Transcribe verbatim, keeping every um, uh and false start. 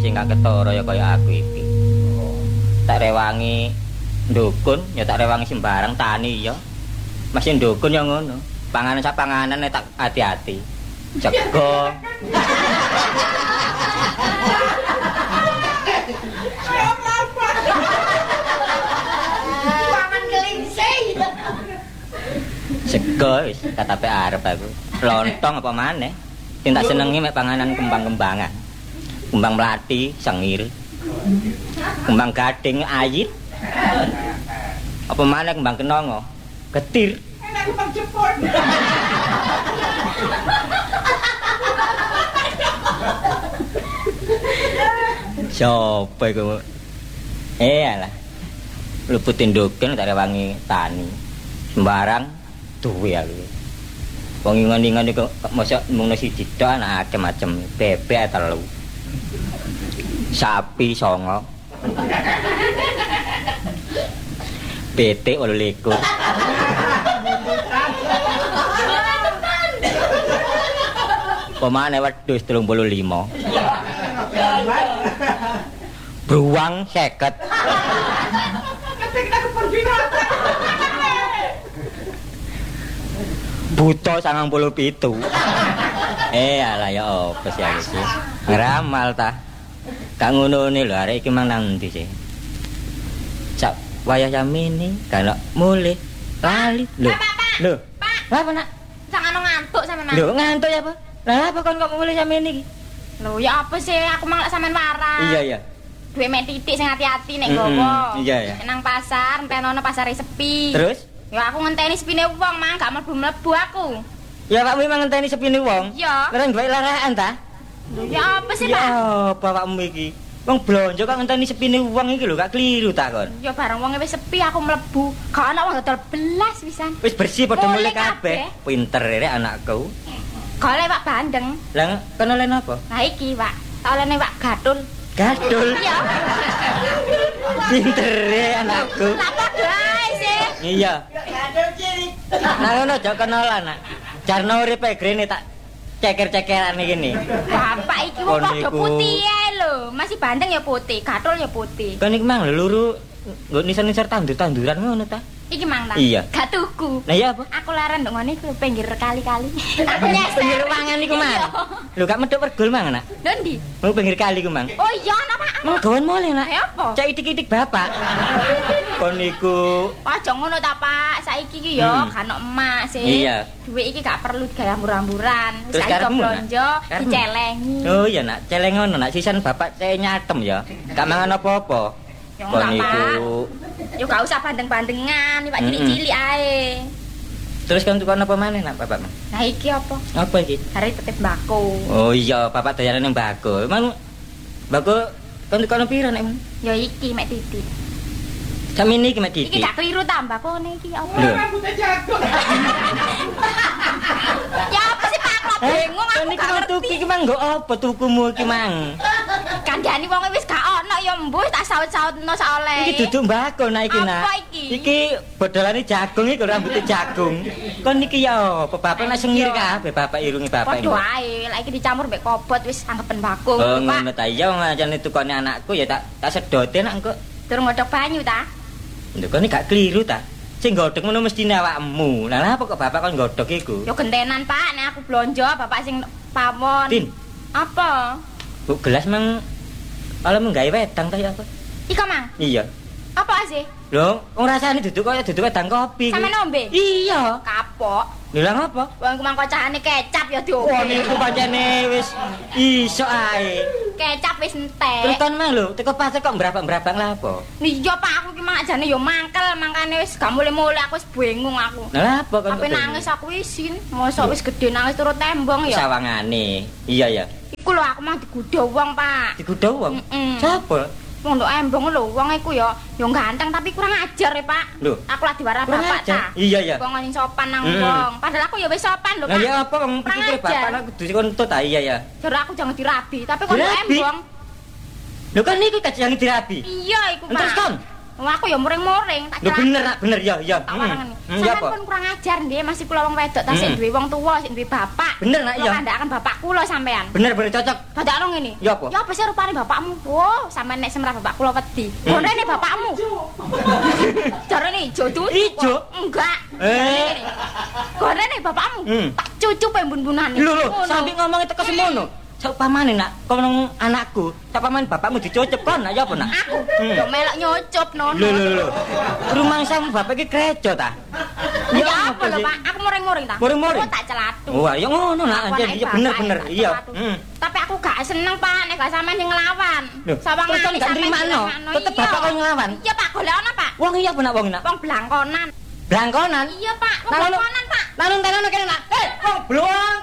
sing gak ketara ya kaya aku iki. Tak rewangi ndukun, ya tak rewangi sembarang tani ya. Masih ndukun ya ngono. Panganan sak panganane tak hati-hati. Sego. Pangan kelingsing. Sego wis tatape arep aku. Lontong apa maneh. Sing tak senengi mek panganan kembang-kembangan. Kembang melati, sengir. Kembang gading ayit. Apa maneh kembang kenongo? Getir. Enak kembang jepun. Sopo iku? Eh alah. Luputin nduken tak rewangi tani. Sembarang duwe aku. Wong ingon-ingon iku mosok mung siji tok ana macem-macem. Bebek telu. Sapi songo. Betik wolu likur. Pemane wedhus telung puluh lima. Bruwang seket. Buta sangang puluh pitu. Eh alah ya apa sih aku sih. Ngeramal ta. Gak ngono-ne lho arek iki mang nang ndi sih. Cak wayah Yamini kan mulih lali lho. Lho. Apa nak? Jangan ngantuk sampean. Lho ngantuk ya apa? Lah apa kon kok mulih Yamini iki? Lho ya apa sih aku mang lek sampean waras. Iya iya. Duwe mek titik sing ati-ati nek Mm-mm, gowo. iya, iya. Nang pasar, entenono pasare sepi. Terus? Ya aku ngenteni sepine wong mang gak mlebu-mlebu aku. Ya Pak memang ngenteni sepine wong. Iya. Keren golek larakan ta? Lho ya apa sih, Ya Pak? bapakmu iki. Wong blonjo kok ngenteni sepine wong iki lho, gak keliru ta kon. Ya bareng wonge wis sepi aku mlebu. Gak ana wong dodol belas pisan. Wis bersih padha Mulih mulih kabeh. Pinter rek anakku. Golek Pak Bandeng. Lah kono len apa? Nah iki, Pak. Tak olehne Pak Gatul. Gadul. Iya. Pinter rek anakku. Lah padha ae sih. Iya. Gaduh cilik. Nah ngono aja kenalan nak. Jarno uripe grene tak ceker-cekeran iki nih. Bapak iki wong Kon padha niku- putih ae lho. Masih Bandeng ya putih, Gatul ya putih. Kon iki mang lho luru nggo nisar-nisar tandur-tanduran ngono ta? Iki mang ta? Iya. Gak tuku. Nah iya apa? Aku leren ndok ngene iku pinggir kali-kali. Aku nyesel. Pinggir ruangan iku mang. Lho gak medhok pergul mang nak. Lho ndi? Mau pinggir kali ku mang. Oh iya napa? Mang gawan mole nak. Ya apa? Cak itik-itik bapak. Kon niku Aja ngono ta, Pak. Saiki iki yo Hmm. kan emak sih. Iya. Duit iki gak perlu digaya murah-murahan. Terus Saiki karepmu, Nak? blonjo Karepmu? dicelengi. Oh iya nak, celeng ngono nak sisan bapak cek nyatem ya. Gak mangan apa-apa. Ya Kon enggak, niku. Yo gak usah bandeng-bandengan, Pak Mm-mm. cilik-cilik ae. Terus kan tukang apa maneh nak bapak? Nah iki apa? Apa iki? Hari tetep bako. Oh iya, bapak dayaran yang bako. Emang bako kan tukang pira nek? Ya iki mek titik. Samini iki mek Iki titik. gak keliru tambah kok iki apa? Lho. Rambutnya jago. Ya apa sih Pak? Kok bingung aku Kan iki gak mau ngerti. tuku iki mang nggo apa tukumu iki mang? Kandhani wong wis gak ono ya mbuh tak saut-sautno sak oleh. Iki duduk mbako nak iki nak. Apa iki? Iki bodolane jagung iki rambutnya jagung. Kon iki ya apa bapak nak sengir kabeh bapak irungi bapak Padha ae, lek iki dicampur mbek kobot wis anggepen bakung. Oh Pak. ngono ta iya wong ajane tukone anakku ya tak tak sedote nak engko. Durung ngodhok banyu ta? Lho kon iki gak keliru ta. Sing godhog ngono mestine awakmu. Lah lha apa kok bapak kon godhog iku? Yo gentenan Pak, nek aku blonjo bapak sing pawon. Tin, Apa? bu gelas mang kalau menggawe wedang ta ya apa? Iko Mang. Iya. Apa sih? Lho, wong rasane duduk kaya duduk wedang kopi. Sampe nombe? Iya. Kapok. Lho lah ngapa? Wong kumang kocahane kecap ya diombe. Wah niku pancene wis iso ae. Kecap wis Terus entek. kon mang lho, teko pasar kok berabang-berabang lah apa? Iya Pak, aku ki mang ajane yo mangkel, mangkane wis gak mulih-mulih aku wis bingung aku. Lah lah apa kon? Sampe nangis aku isin, mosok wis gedhe nangis turut tembong ya. Sawangane. Iya ya. Iku lho aku mang digudho wong, Pak. Digudo wong. Mm-mm. Sapa? Wong ndok embong lho, wong iku ya yo ganteng tapi kurang ajar ya, Pak. Lho. Aku lah diwara Kurang bapak ajar? ta. Iya, iya. Wong sing sopan nang Mm. wong. Padahal aku ya wis sopan lho, Lah Pak. ya apa wong Kurang pikir bapak ajar. lah kudu dikontut ta iya ya. Jare aku jangan dirabi, tapi kok Dirabi? embong. Lho kan niku kajang dirabi. Iya iku, Pak. Terus kon Wah, aku ya muring-muring tak Lho celak. bener nak, bener ya, ya. Tak Hmm. warang ini. Hmm, ya Sampeyan apa? pun kurang ajar nggih, masih kula wong wedok tasik Hmm. duwe wong tuwa, sik duwe bapak. Bener nak Kula ya. kandhakan bapak kula sampean. Bener bener cocok. Dadak ono ngene. Ya apa? Ya apa sih rupane bapakmu? Oh, sampean nek semrah bapak kula wedi. Hmm. Gondene bapakmu. Jarane ijo tuh. Ijo? Enggak. Eh. Gondene bapakmu. Hmm. Tak cucup embun-bunane. Lho lho, Ngono. sampe ngomong itu ke semono. Saupamane nak, kono anakku, saupamane bapakmu dicucup kon nak ya apa nak? Aku Hmm. yo melok nyucup nono. Lho lho lho. Rumangsamu bapak iki krejo ta? Ya apa apa lho, sih? Pak? Aku muring-muring ta. Muring-muring? Oh, tak celatu. Wah, ya ngono nak, Aku jadi anake ya bener bapak, bener. tak Iya. celatu. Hmm. Tapi aku gak seneng, Pak, nek gak sampean sing nglawan. Loh, Sawang terus kon ali gak sampean nrimano? dilakno. Tetep Iya. bapak kon nglawan? Iya, Pak, golekno, Pak. Wong iya apa nak wong nak? Wong blangkonan. Blangkonan. Iya, Pak, wong Lalu- blangkonan, Pak. Lalu tenan kene nak. Eh, wong blangkonan.